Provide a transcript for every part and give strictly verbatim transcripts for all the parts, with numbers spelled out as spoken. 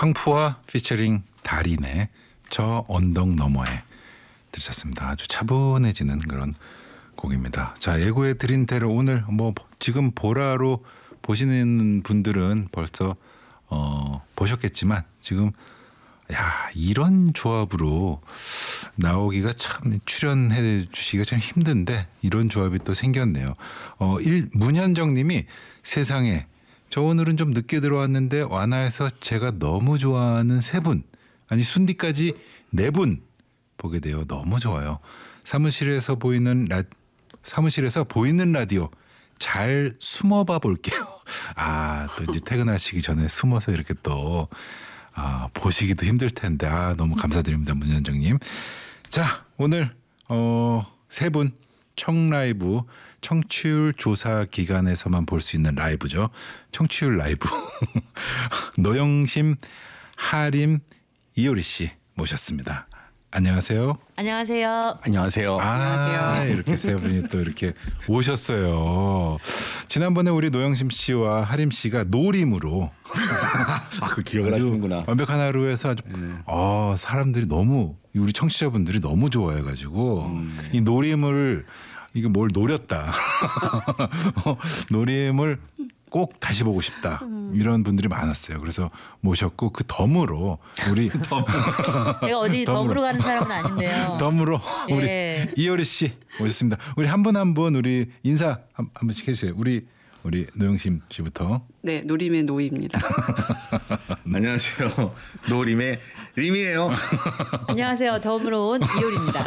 황푸와 피처링 달인의 저 언덕 너머에 들으셨습니다. 아주 차분해지는 그런 곡입니다. 자, 예고해 드린 대로 오늘 뭐 지금 보라로 보시는 분들은 벌써 어, 보셨겠지만 지금 야 이런 조합으로 나오기가 참 출연해 주시기가 참 힘든데 이런 조합이 또 생겼네요. 어, 일, 문현정님이 세상에 저 오늘은 좀 늦게 들어왔는데 완화해서 제가 너무 좋아하는 세 분 아니 순디까지 네 분 보게 돼요. 너무 좋아요. 사무실에서 보이는 라, 사무실에서 보이는 라디오 잘 숨어봐 볼게요. 아, 또 이제 퇴근하시기 전에 숨어서 이렇게 또 아, 보시기도 힘들 텐데 아, 너무 감사드립니다, 문현정님. 자, 오늘 어, 세 분 청라이브 청취율 조사 기간에서만 볼 수 있는 라이브죠. 청취율 라이브. 노영심, 하림, 이효리 씨 모셨습니다. 안녕하세요. 안녕하세요. 안녕하세요. 아, 안녕하세요. 이렇게 세 분이 또 이렇게 오셨어요. 지난번에 우리 노영심 씨와 하림 씨가 노림으로 아, 그 기억을 아주 하시는구나. 완벽한 하루에서 아주 네. 어, 사람들이 너무 우리 청취자분들이 너무 좋아해가지고 음. 이 노림을 이게 뭘 노렸다. 어, 노림을 꼭 다시 보고 싶다. 이런 분들이 많았어요. 그래서 모셨고 그 덤으로 우리 제가 어디 덤으로 가는 사람은 아닌데요. 덤으로 우리 예. 이효리 씨 모셨습니다. 우리 한 분 한 분 우리 인사 한, 한 분씩 해주세요. 우리 우리 노영심 씨부터. 네, 노림의 노입니다. 안녕하세요. 노림의 림이에요. 안녕하세요. 덤으로 온 이효리입니다.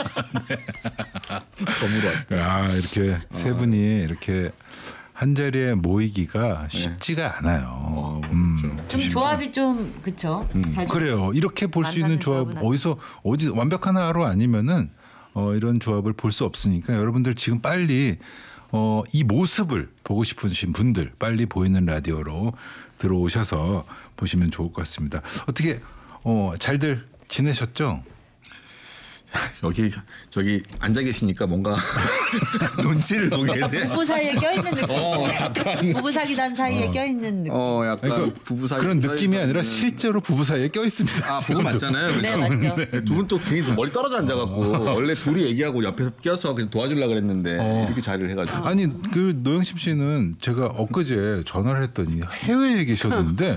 덤으로. 아 이렇게 세 분이 이렇게 한 자리에 모이기가 쉽지가 않아요. 음. 좀 조합이 좀 그쵸? 자주 그래요. 이렇게 볼 수 있는 만나는 조합 조합은 어디서 어디 완벽한 하루 아니면은 어, 이런 조합을 볼 수 없으니까 여러분들 지금 빨리 어, 이 모습을 보고 싶으신 분들 빨리 보이는 라디오로 들어오셔서 보시면 좋을 것 같습니다. 어떻게 어, 잘들 지내셨죠? 여기 저기 앉아 계시니까 뭔가 눈치를 보게 돼. 부부 사이에 껴있는 느낌. 어, 약간 부부 사귀단 사이에 껴있는 느낌. 어, 약간 아니, 그, 부부 사이 그런 느낌이 사이에서- 아니라 실제로 부부 사이에 껴 있습니다. 아, 그거 맞잖아요. 네, 그렇죠? 맞죠. 두 분 또 괜히 또 머리 떨어져 앉아갖고 원래 둘이 얘기하고 옆에서 껴서 그냥 도와주려고 그랬는데 어. 이렇게 자리를 해가지고 아니 그 노영심 씨는 제가 엊그제 전화를 했더니 해외에 계셨는데